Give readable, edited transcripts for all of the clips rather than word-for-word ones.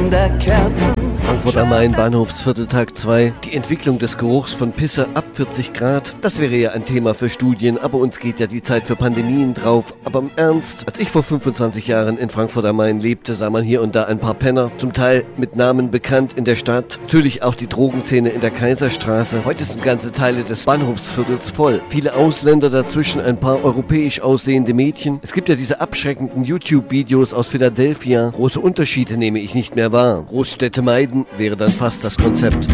Kinderkerzen. Frankfurt am Main, Bahnhofsviertel, Tag 2. Die Entwicklung des Geruchs von Pisse ab 40 Grad. Das wäre ja ein Thema für Studien, aber uns geht ja die Zeit für Pandemien drauf. Aber im Ernst, als ich vor 25 Jahren in Frankfurt am Main lebte, sah man hier und da ein paar Penner, zum Teil mit Namen bekannt in der Stadt. Natürlich auch die Drogenszene in der Kaiserstraße. Heute sind ganze Teile des Bahnhofsviertels voll. Viele Ausländer, dazwischen ein paar europäisch aussehende Mädchen. Es gibt ja diese abschreckenden YouTube-Videos aus Philadelphia. Große Unterschiede nehme ich nicht mehr wahr. Großstädte meiden wäre dann fast das Konzept.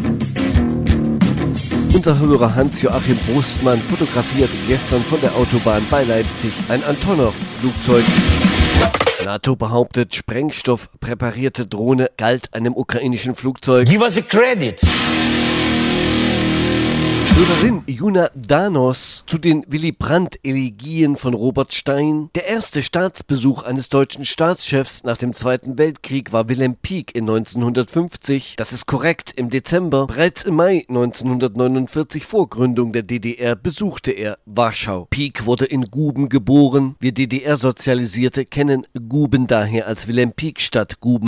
Unser Hörer Hans-Joachim Brustmann fotografierte gestern von der Autobahn bei Leipzig ein Antonov-Flugzeug. NATO behauptet, Sprengstoff präparierte Drohne galt einem ukrainischen Flugzeug. Give us a credit. Hörerin Juna Danos zu den Willy-Brandt-Elegien von Robert Stein. Der erste Staatsbesuch eines deutschen Staatschefs nach dem Zweiten Weltkrieg war Wilhelm Pieck in 1950. Das ist korrekt, im Dezember. Bereits im Mai 1949 vor Gründung der DDR besuchte er Warschau. Pieck wurde in Guben geboren. Wir DDR-Sozialisierte kennen Guben daher als Wilhelm-Pieck-Stadt Guben.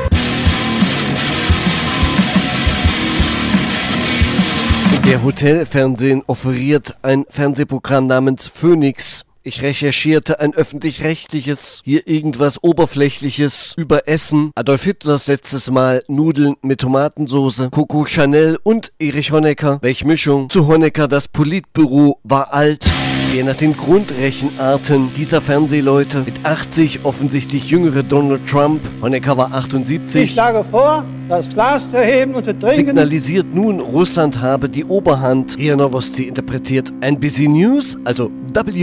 Der Hotelfernsehen offeriert ein Fernsehprogramm namens Phoenix. Ich recherchierte ein öffentlich-rechtliches, hier irgendwas Oberflächliches über Essen. Adolf Hitlers letztes Mal Nudeln mit Tomatensoße, Coco Chanel und Erich Honecker. Welch Mischung? Zu Honecker, das Politbüro war alt. Je nach den Grundrechenarten dieser Fernsehleute mit 80 offensichtlich jüngere Donald Trump. Honecker war 78. Ich schlage vor, das Glas zu heben und zu trinken. Signalisiert nun, Russland habe die Oberhand. RIA Novosti interpretiert NBC News, also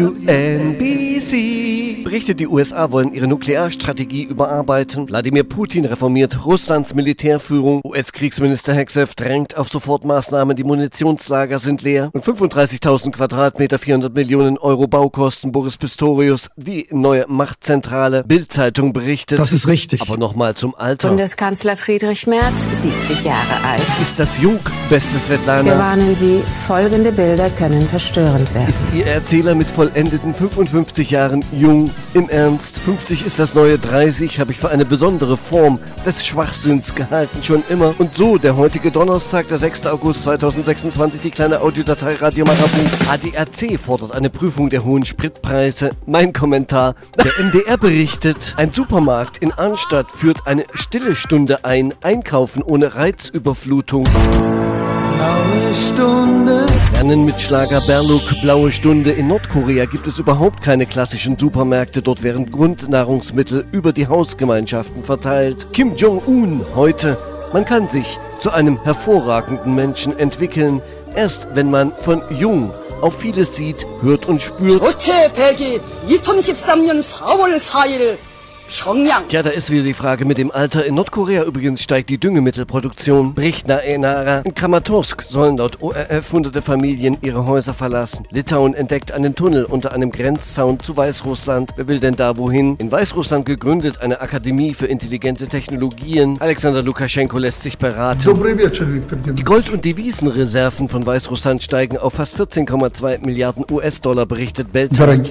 WNBC. Berichtet, die USA wollen ihre Nuklearstrategie überarbeiten. Wladimir Putin reformiert Russlands Militärführung. US-Kriegsminister Hexev drängt auf Sofortmaßnahmen. Die Munitionslager sind leer. Und 35.000 Quadratmeter, 400 Millionen Euro Baukosten. Boris Pistorius, die neue Machtzentrale. Bild-Zeitung berichtet. Das ist richtig. Aber nochmal zum Alter. Bundeskanzler Friedrich Merz, 70 Jahre alt. Ist das jung, beste Svetlana? Wir warnen Sie, folgende Bilder können verstörend werden. Ist Ihr Erzähler mit vollendeten 55 Jahren jung? Im Ernst, 50 ist das neue 30, habe ich für eine besondere Form des Schwachsinns gehalten, schon immer. Und so, der heutige Donnerstag, der 6. August 2026, die kleine Audiodatei Radio Marabu. ADAC fordert eine Prüfung der hohen Spritpreise. Mein Kommentar. Der MDR berichtet, ein Supermarkt in Arnstadt führt eine stille Stunde ein. Einkaufen ohne Reizüberflutung. Blaue Stunde. Lernen mit Schlager Berluk, Blaue Stunde. In Nordkorea gibt es überhaupt keine klassischen Supermärkte. Dort werden Grundnahrungsmittel über die Hausgemeinschaften verteilt. Kim Jong-un heute. Man kann sich zu einem hervorragenden Menschen entwickeln. Erst wenn man von jung auf vieles sieht, hört und spürt. 조체 100일 2023년 4월 4일 평양. Tja, da ist wieder die Frage mit dem Alter. In Nordkorea übrigens steigt die Düngemittelproduktion. Bericht Naenara. In Kramatorsk sollen laut ORF hunderte Familien ihre Häuser verlassen. Litauen entdeckt einen Tunnel unter einem Grenzzaun zu Weißrussland. Wer will denn da wohin? In Weißrussland gegründet eine Akademie für intelligente Technologien. Alexander Lukaschenko lässt sich beraten. Die Gold- und Devisenreserven von Weißrussland steigen auf fast 14,2 Milliarden US-Dollar, berichtet Bild.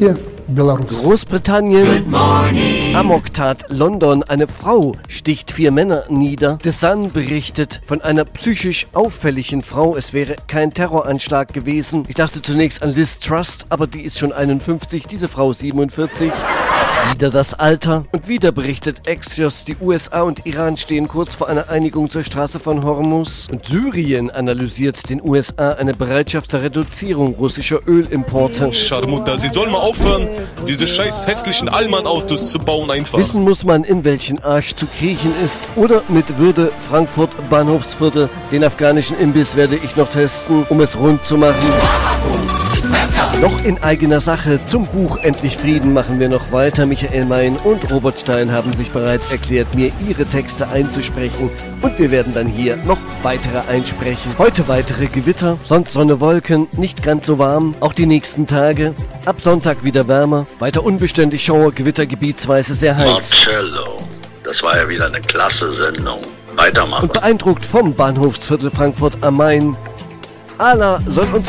Großbritannien. Amoktat London. Eine Frau sticht 4 Männer nieder. The Sun berichtet von einer psychisch auffälligen Frau. Es wäre kein Terroranschlag gewesen. Ich dachte zunächst an Liz Truss, aber die ist schon 51, diese Frau 47. Wieder das Alter. Und wieder berichtet Axios, die USA und Iran stehen kurz vor einer Einigung zur Straße von Hormuz. Und Syrien analysiert den USA eine Bereitschaft zur Reduzierung russischer Ölimporte. Scharmutter, Sie sollen mal aufhören, diese scheiß hässlichen Allmann-Autos zu bauen einfach. Wissen muss man, in welchen Arsch zu kriechen ist. Oder mit Würde Frankfurt Bahnhofsviertel. Den afghanischen Imbiss werde ich noch testen, um es rund zu machen. Noch in eigener Sache. Zum Buch Endlich Frieden machen wir noch weiter. Michael Mein und Robert Stein haben sich bereits erklärt, mir ihre Texte einzusprechen. Und wir werden dann hier noch weitere einsprechen. Heute weitere Gewitter, sonst Sonne, Wolken, nicht ganz so warm. Auch die nächsten Tage. Ab Sonntag wieder wärmer. Weiter unbeständig Schauer, Gewitter, gebietsweise sehr heiß. Marcello, das war ja wieder eine klasse Sendung. Weitermachen. Und beeindruckt vom Bahnhofsviertel Frankfurt am Main. Allah soll uns